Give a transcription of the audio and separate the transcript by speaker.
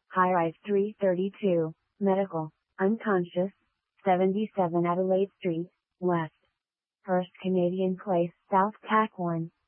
Speaker 1: High Rise 332, Medical, unconscious, 77 Adelaide Street, West. 1st Canadian Place, South CAC 1.